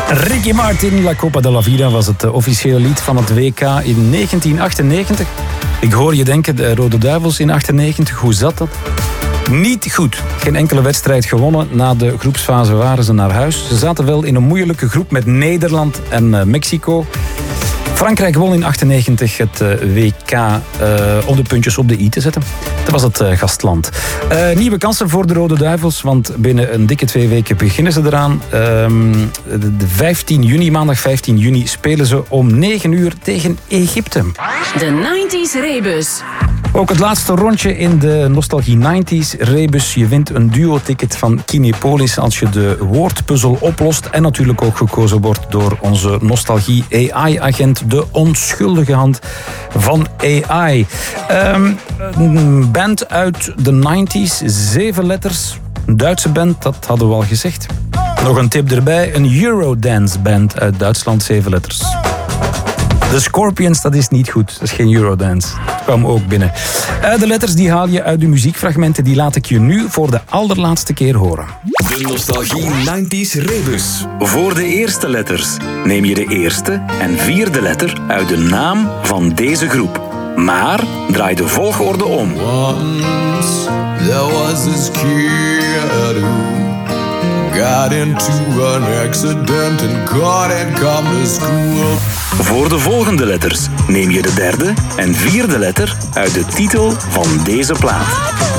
Ricky Martin, La Copa de la Vida was het officiële lied van het WK in 1998. Ik hoor je denken, de Rode Duivels in 98, hoe zat dat? Niet goed. Geen enkele wedstrijd gewonnen. Na de groepsfase waren ze naar huis. Ze zaten wel in een moeilijke groep met Nederland en Mexico. Frankrijk won in 98 het WK om de puntjes op de i te zetten. Dat was het gastland. Nieuwe kansen voor de Rode Duivels, want binnen een dikke 2 weken beginnen ze eraan. De 15 juni, maandag 15 juni, spelen ze om 9 uur tegen Egypte. De 90s Rebus. Ook het laatste rondje in de Nostalgie 90s Rebus. Je wint een duo-ticket van Kinepolis als je de woordpuzzel oplost. En natuurlijk ook gekozen wordt door onze Nostalgie AI-agent, de onschuldige hand van AI. Een band uit de 90s, 7 letters. Een Duitse band, dat hadden we al gezegd. Nog een tip erbij, een Eurodance band uit Duitsland, 7 letters. De Scorpions, dat is niet goed. Dat is geen Eurodance. Dat kwam ook binnen. De letters die haal je uit de muziekfragmenten. Die laat ik je nu voor de allerlaatste keer horen. De Nostalgie 90s Rebus. Voor de eerste letters neem je de eerste en vierde letter uit de naam van deze groep. Maar draai de volgorde om. Once there was this kid who got into an accident and couldn't come to school. Voor de volgende letters neem je de derde en vierde letter uit de titel van deze plaat.